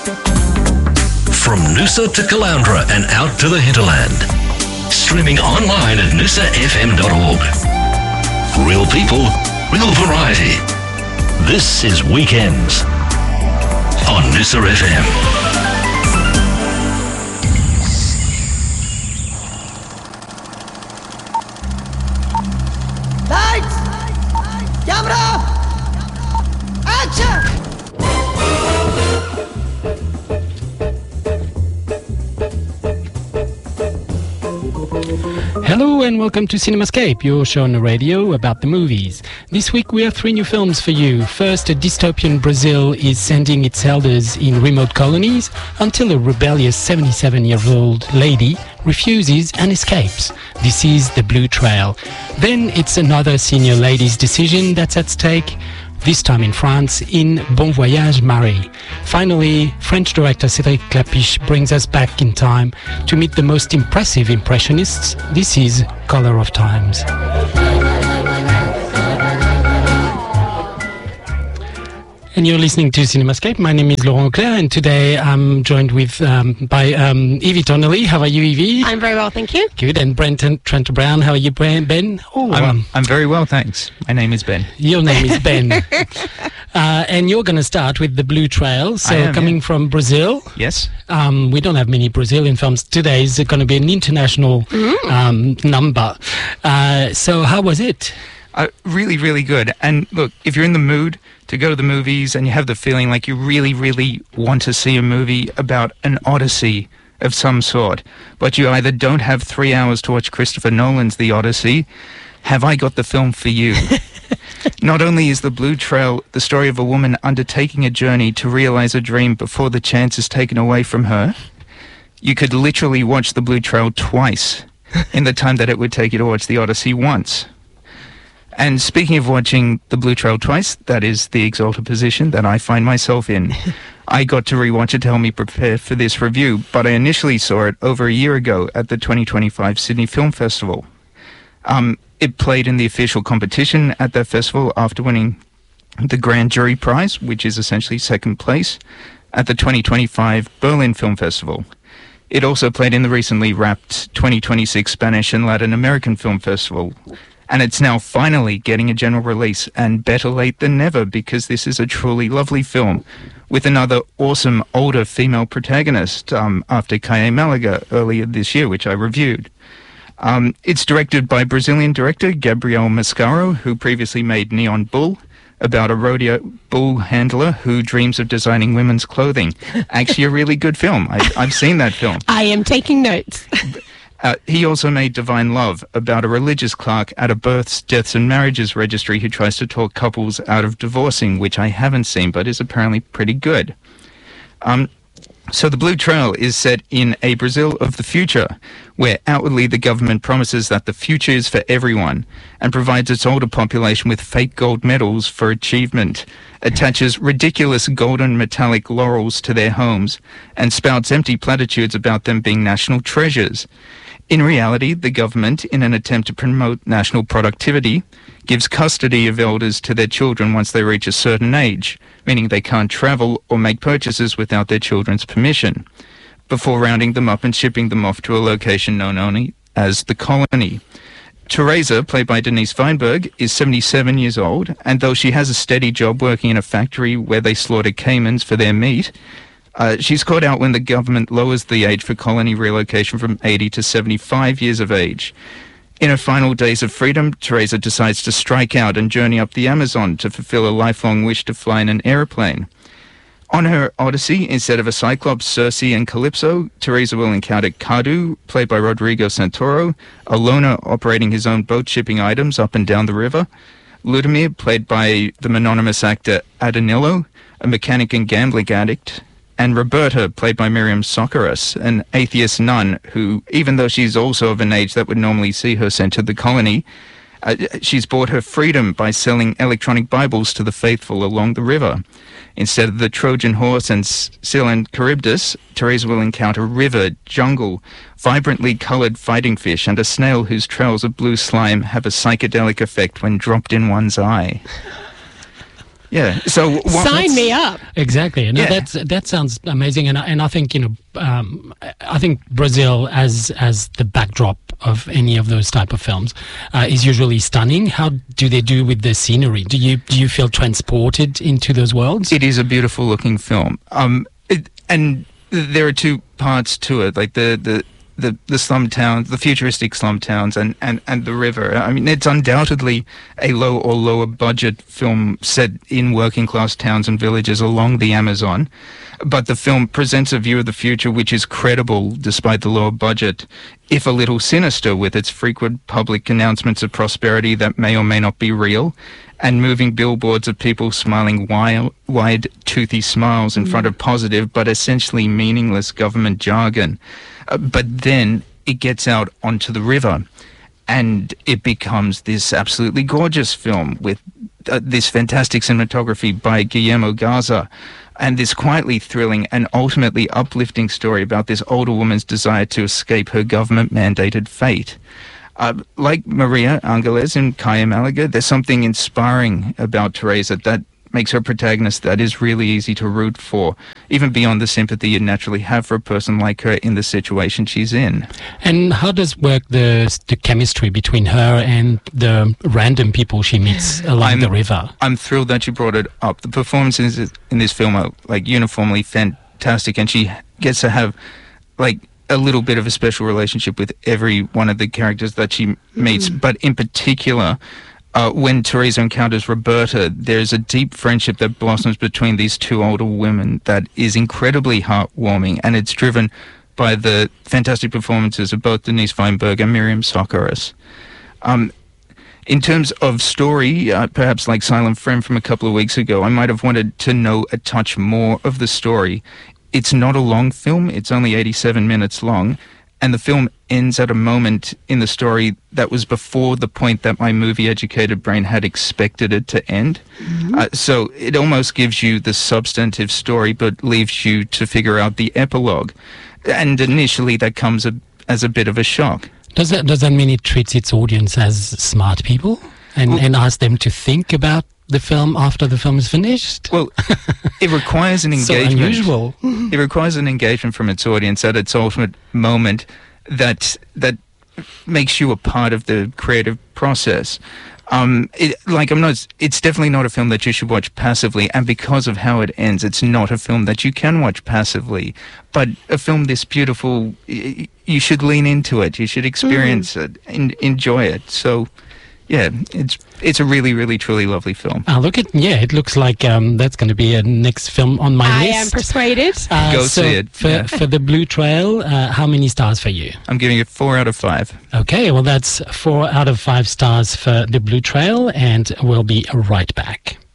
From Noosa to Caloundra and out to the hinterland. Streaming online at noosafm.org. Real people, real variety. This is Weekends on Noosa FM. Lights! Camera! Action! Hello and welcome to Cinemascape, your show on the radio about the movies. This week we have 3 new films for you. First, a dystopian Brazil is sending its elders in remote colonies until a rebellious 77-year-old lady refuses and escapes. This is The Blue Trail. Then it's another senior lady's decision that's at stake, this time in France, in Bon Voyage Marie. Finally, French director Cédric Klapisch brings us back in time to meet the most impressive impressionists. This is Color of Times. And you're listening to Cinemascape. My name is Laurent Claire, and today I'm joined with by Evie Donnelly. How are you, Evie? I'm very well, thank you. Good. And Trent Brown. How are you, Ben? Oh, I'm very well, thanks. My name is Ben. Your name is Ben. And you're going to start with The Blue Trail. So coming from Brazil. Yes. We don't have many Brazilian films. Today is going to be an international number. So how was it? Really, really good. And look, if you're in the mood to go to the movies and you have the feeling like you really, really want to see a movie about an odyssey of some sort, but you either don't have 3 hours to watch Christopher Nolan's The Odyssey, have I got the film for you? Not only is The Blue Trail the story of a woman undertaking a journey to realize a dream before the chance is taken away from her, you could literally watch The Blue Trail twice in the time that it would take you to watch The Odyssey once. And speaking of watching The Blue Trail twice, that is the exalted position that I find myself in. I got to rewatch it to help me prepare for this review, but I initially saw it over a year ago at the 2025 Sydney Film Festival. It played in the official competition at that festival after winning the Grand Jury Prize, which is essentially second place, at the 2025 Berlin Film Festival. It also played in the recently wrapped 2026 Spanish and Latin American Film Festival. And it's now finally getting a general release, and better late than never, because this is a truly lovely film with another awesome older female protagonist after Caye Malaga earlier this year, which I reviewed. It's directed by Brazilian director Gabriel Mascaro, who previously made Neon Bull, about a rodeo bull handler who dreams of designing women's clothing. Actually a really good film. I've seen that film. I am taking notes. He also made Divine Love, about a religious clerk at a births, deaths and marriages registry who tries to talk couples out of divorcing, which I haven't seen but is apparently pretty good. So The Blue Trail is set in a Brazil of the future, where outwardly the government promises that the future is for everyone and provides its older population with fake gold medals for achievement, attaches ridiculous golden metallic laurels to their homes, and spouts empty platitudes about them being national treasures. In reality, the government, in an attempt to promote national productivity, gives custody of elders to their children once they reach a certain age, meaning they can't travel or make purchases without their children's permission, before rounding them up and shipping them off to a location known only as the colony. Teresa, played by Denise Feinberg, is 77 years old, and though she has a steady job working in a factory where they slaughter caimans for their meat, she's caught out when the government lowers the age for colony relocation from 80 to 75 years of age. In her final days of freedom, Teresa decides to strike out and journey up the Amazon to fulfill a lifelong wish to fly in an airplane. On her odyssey, instead of a Cyclops, Circe and Calypso, Teresa will encounter Cadu, played by Rodrigo Santoro, a loner operating his own boat shipping items up and down the river, Ludmir, played by the mononymous actor Adanilo, a mechanic and gambling addict, and Roberta, played by Miriam Socorus, an atheist nun who, even though she's also of an age that would normally see her sent to the colony, she's bought her freedom by selling electronic Bibles to the faithful along the river. Instead of the Trojan horse and Scylla and Charybdis, Teresa will encounter river, jungle, vibrantly coloured fighting fish, and a snail whose trails of blue slime have a psychedelic effect when dropped in one's eye. Yeah. So Sign me up. Exactly. No, Yeah. that sounds amazing, and I think I think Brazil as the backdrop of any of those type of films is usually stunning. How do they do with the scenery? Do you feel transported into those worlds? It is a beautiful looking film. And there are two parts to it, like the slum towns, the futuristic slum towns, and the river. I mean, it's undoubtedly a low or lower budget film set in working class towns and villages along the Amazon. But the film presents a view of the future which is credible despite the lower budget, if a little sinister, with its frequent public announcements of prosperity that may or may not be real, and moving billboards of people smiling wide, toothy smiles in front of positive but essentially meaningless government jargon. But then it gets out onto the river, and it becomes this absolutely gorgeous film with this fantastic cinematography by Guillermo Garza, and this quietly thrilling and ultimately uplifting story about this older woman's desire to escape her government-mandated fate. Like Maria Angeles and Kaya Malaga, there's something inspiring about Teresa that makes her protagonist that is really easy to root for, even beyond the sympathy you naturally have for a person like her in the situation she's in. And how does work the chemistry between her and the random people she meets along the river? I'm thrilled that you brought it up. The performances in this film are like uniformly fantastic, and she gets to have like a little bit of a special relationship with every one of the characters that she meets. But in particular, when Teresa encounters Roberta, there's a deep friendship that blossoms between these two older women that is incredibly heartwarming, and it's driven by the fantastic performances of both Denise Weinberg and Miriam Socorros. In terms of story, perhaps like Silent Friend from a couple of weeks ago, I might have wanted to know a touch more of the story. It's not a long film, it's only 87 minutes long, and the film ends at a moment in the story that was before the point that my movie-educated brain had expected it to end. So it almost gives you the substantive story, but leaves you to figure out the epilogue. And initially that comes as a bit of a shock. Does that mean it treats its audience as smart people and asks them to think about the film after the film is finished? Well, it requires an engagement. So unusual. It requires an engagement from its audience at its ultimate moment that makes you a part of the creative process. It's definitely not a film that you should watch passively, and because of how it ends, it's not a film that you can watch passively. But a film this beautiful, you should lean into it. You should experience it and enjoy it. So, yeah, it's a really, really, truly lovely film. It looks like that's going to be a next film on my list. I am persuaded. Go see it. For The Blue Trail, how many stars for you? I'm giving it 4 out of 5. Okay, well that's 4 out of 5 stars for The Blue Trail, and we'll be right back.